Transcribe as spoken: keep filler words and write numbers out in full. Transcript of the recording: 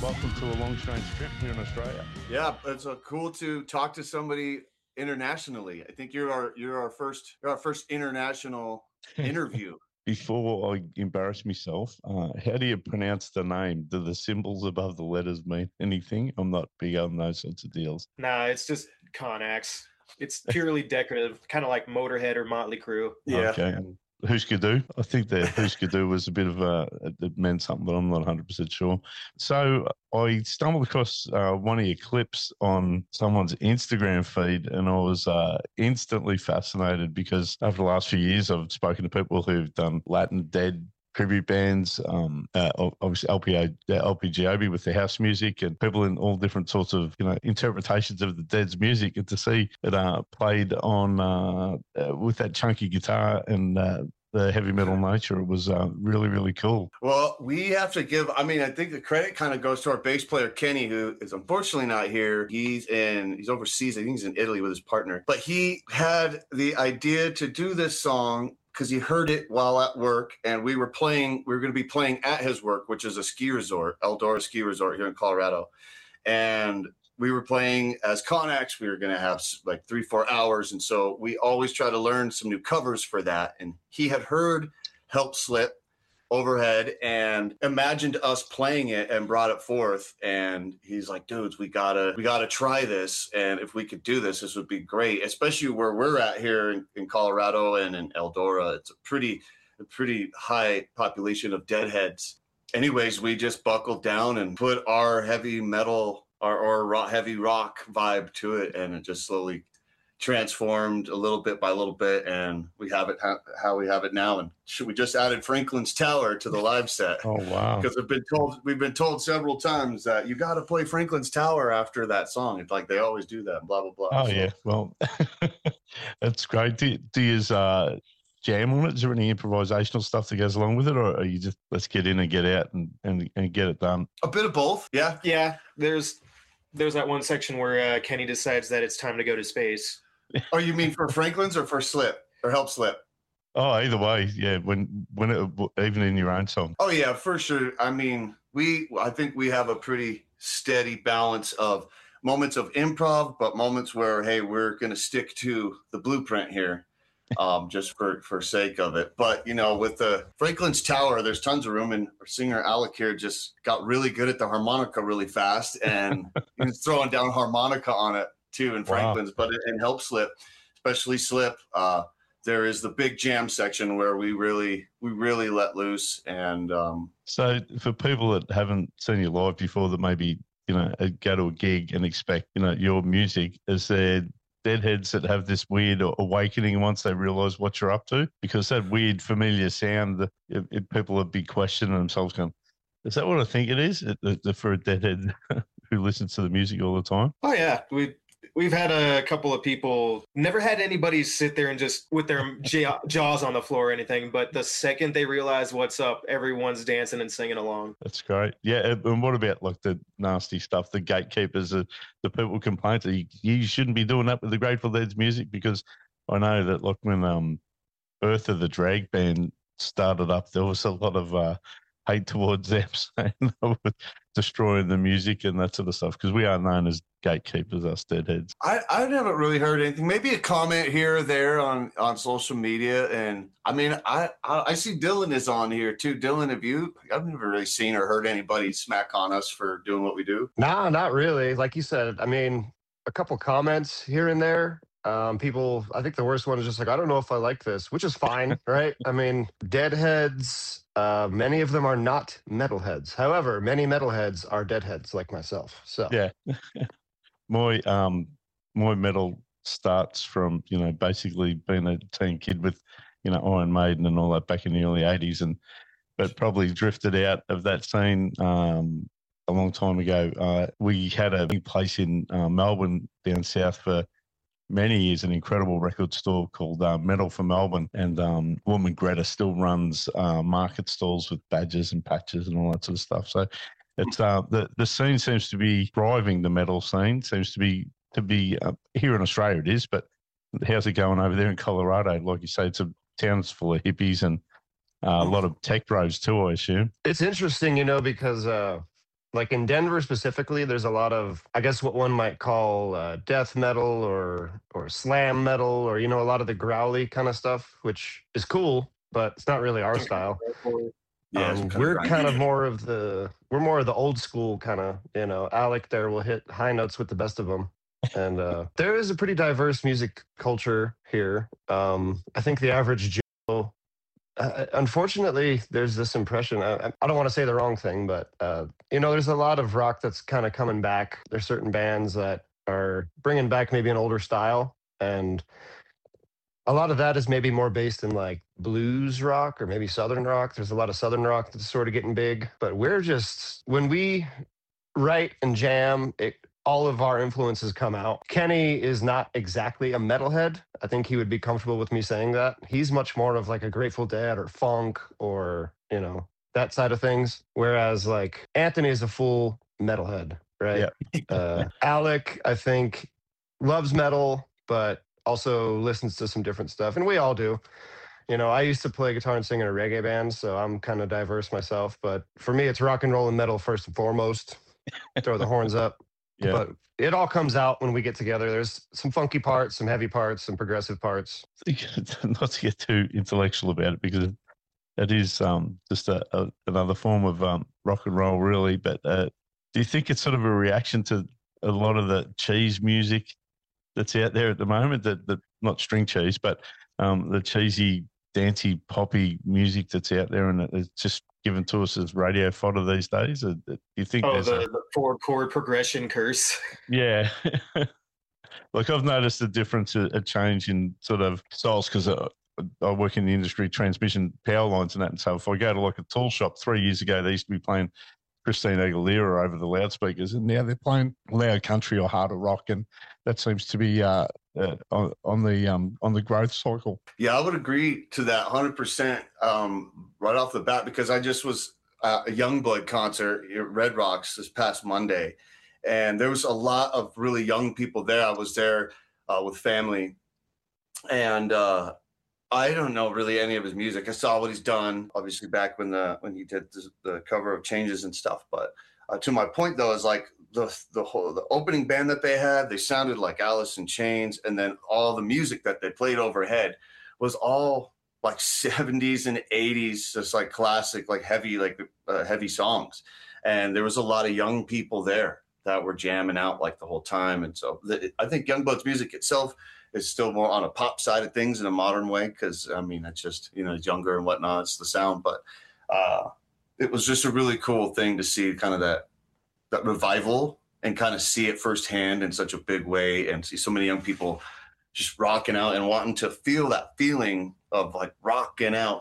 welcome to a long strange trip here in Australia. Yeah, it's uh, cool to talk to somebody internationally. I think you're our you're our first you're our first international interview. Before I embarrass myself, uh, how do you pronounce the name? Do the symbols above the letters mean anything? I'm not big on those sorts of deals. Nah, it's just Connax. It's purely decorative, kind of like Motorhead or Motley Crue. Yeah. Okay. And Husker Du. I think that Husker Du was a bit of a, it meant something, but I'm not one hundred percent sure. So I stumbled across uh, one of your clips on someone's Instagram feed, and I was uh, instantly fascinated because over the last few years, I've spoken to people who've done Latin Dead tribute bands, um, uh, obviously L P O, L P G O B with the house music, and people in all different sorts of, you know, interpretations of the Dead's music, and to see it uh, played on uh, uh, with that chunky guitar and uh, the heavy metal nature, it was uh, really, really cool. Well, we have to give, I mean, I think the credit kind of goes to our bass player, Kenny, who is unfortunately not here. He's in, he's overseas. I think he's in Italy with his partner. But he had the idea to do this song because he heard it while at work, and we were playing, we were going to be playing at his work, which is a ski resort, Eldora Ski Resort here in Colorado. And we were playing as Connax. We were going to have like three, four hours. And so we always try to learn some new covers for that. And he had heard Help Slip, Overhead, and imagined us playing it and brought it forth. And he's like, dudes, we gotta, we gotta try this. And if we could do this, this would be great, especially where we're at here in, in Colorado and in Eldora. It's a pretty, a pretty high population of deadheads. Anyways, we just buckled down and put our heavy metal, our, our rock, heavy rock vibe to it. And it just slowly transformed a little bit by little bit, and we have it ha- how we have it now. And we just added Franklin's Tower to the live set. Oh wow! Because we've been told we've been told several times that you got to play Franklin's Tower after that song. It's like they always do that. Blah blah blah. Oh so. yeah, well, that's great. Do, do you uh, jam on it? Is there any improvisational stuff that goes along with it, or are you just let's get in and get out and and, and get it done? A bit of both. Yeah, yeah. There's there's that one section where uh, Kenny decides that it's time to go to space. Oh, you mean for Franklin's or for Slip or Help Slip? Oh, either way, yeah. When when it, even in your own song. Oh yeah, for sure. I mean, we I think we have a pretty steady balance of moments of improv, but moments where hey, we're going to stick to the blueprint here, um, just for for sake of it. But you know, with the Franklin's Tower, there's tons of room, and our singer Alec here just got really good at the harmonica really fast, and he was throwing down harmonica on it too in Franklin's. Wow. But in Help Slip, especially Slip, uh, there is the big jam section where we really we really let loose. And um, so for people that haven't seen you live before, that maybe you know go to a gig and expect you know your music, is there deadheads that have this weird awakening once they realise what you're up to? Because that weird familiar sound, that it, it, people would be questioning themselves, going, "Is that what I think it is?" It, it, for a deadhead who listens to the music all the time. Oh yeah, we. We've had a couple of people, never had anybody sit there and just with their jaws on the floor or anything, but the second they realize what's up, everyone's dancing and singing along. That's great. Yeah, and what about like the nasty stuff, the gatekeepers, the, the people complain that you, you shouldn't be doing that with the Grateful Dead's music? Because I know that like when um, Earth of the Drag Band started up, there was a lot of uh, hate towards them saying they were destroying the music and that sort of stuff, because we are known as gatekeepers, us deadheads. I, I haven't really heard anything. Maybe a comment here or there on, on social media. And I mean, I, I I see Dylan is on here too. Dylan, have you, I've never really seen or heard anybody smack on us for doing what we do. Nah, not really. Like you said, I mean, a couple comments here and there. Um, people, I think the worst one is just like, I don't know if I like this, which is fine, right? I mean, deadheads, uh, many of them are not metalheads. However, many metalheads are deadheads like myself. So yeah, my um, my metal starts from you know basically being a teen kid with you know Iron Maiden and all that back in the early eighties, and but probably drifted out of that scene um, a long time ago. Uh, we had a big place in uh, Melbourne down south for many years, an incredible record store called uh, Metal for Melbourne, and um, woman Greta still runs uh, market stalls with badges and patches and all that sort of stuff. So it's uh, the the scene seems to be thriving. The metal scene seems to be to be uh, here in Australia. It is, but how's it going over there in Colorado? Like you say, it's a town full of hippies and uh, a lot of tech bros too, I assume. It's interesting, you know, because uh, Like in Denver specifically, there's a lot of, I guess, what one might call uh, death metal or or slam metal, or you know, a lot of the growly kind of stuff, which is cool, but it's not really our style. Yeah, Um, some kind we're of kind of grinding. more of the we're more of the old school kind of, you know. Alec there will hit high notes with the best of them, and uh, there is a pretty diverse music culture here. Um, I think the average Joe, uh, unfortunately, there's this impression. I, I don't want to say the wrong thing, but uh, you know, there's a lot of rock that's kind of coming back. There's certain bands that are bringing back maybe an older style, and a lot of that is maybe more based in like blues rock or maybe southern rock. There's a lot of southern rock that's sort of getting big, but we're just when we write and jam, it, all of our influences come out. Kenny is not exactly a metalhead. I think he would be comfortable with me saying that. He's much more of like a Grateful Dead or funk or, you know, that side of things. Whereas like Anthony is a full metalhead, right? Yeah. uh, Alec, I think, loves metal, but also listens to some different stuff. And we all do. You know, I used to play guitar and sing in a reggae band, so I'm kind of diverse myself. But for me, it's rock and roll and metal first and foremost. Throw the horns up. Yeah. But it all comes out when we get together. There's some funky parts, some heavy parts, some progressive parts. Not to get too intellectual about it, because it is um, just a, a, another form of um, rock and roll, really. But uh, do you think it's sort of a reaction to a lot of the cheese music that's out there at the moment? That, that not string cheese, but um, the cheesy, dancey, poppy music that's out there, and it's just given to us as radio fodder these days. Do you think? Oh, there's the, a, the four chord progression curse. yeah. Like I've noticed a difference, a, a change in sort of styles, because I, I work in the industry, transmission power lines and that. And so if I go to like a tool shop, three years ago, they used to be playing Christine Aguilera over the loudspeakers, and now they're playing loud country or harder rock, and that seems to be uh, uh, on, on the um, on the growth cycle. Yeah, I would agree to that one hundred percent um, right off the bat, because I just was at a Youngblood concert at Red Rocks this past Monday, and there was a lot of really young people there. I was there uh, with family, and uh, I don't know really any of his music. I saw what he's done, obviously, back when the when he did the, the cover of Changes and stuff. But uh, to my point, though, is like the the whole the opening band that they had, they sounded like Alice in Chains, and then all the music that they played overhead was all like seventies and eighties, just like classic, like heavy, like uh, heavy songs. And there was a lot of young people there that were jamming out like the whole time. And so the, I think Youngblood's music itself is still more on a pop side of things in a modern way, because I mean, it's just, you know, it's younger and whatnot, it's the sound. But uh, it was just a really cool thing to see kind of that that revival and kind of see it firsthand in such a big way, and see so many young people just rocking out and wanting to feel that feeling of like rocking out